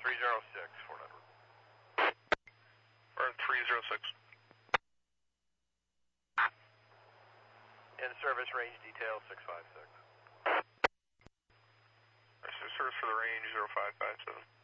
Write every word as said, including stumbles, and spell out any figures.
three zero six, Fort Edward. Burn three zero six. In service range detail six five six. Service for the range zero five five seven.